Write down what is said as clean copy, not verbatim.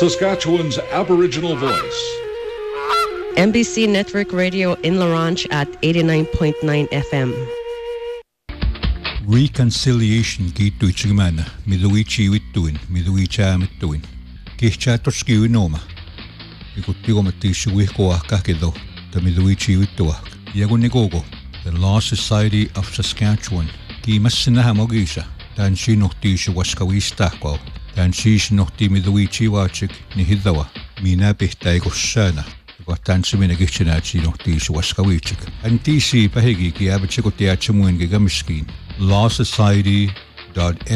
Saskatchewan's Aboriginal voice. MBC Network Radio in Laranche at 89.9 FM. Reconciliation kiittuitsigimana miluichiivittuin miluichaamittuin kihchaattorskiuinoma ikuttigomattiissuguihkoahkahkido tamiluichiivittuah yagunnikoko the Law Society of Saskatchewan kiimassinahamogisa taansiinortiissuwaskawiistahqao taansiisnorti miluichiivaachik nihidawa miinapihtaigossaana Taansimina kihtsinaatsiinortiissuwaskawiichik antiisi pahigi kiaabitsikutiaatsamuin kigamiskiin lawsociety.sa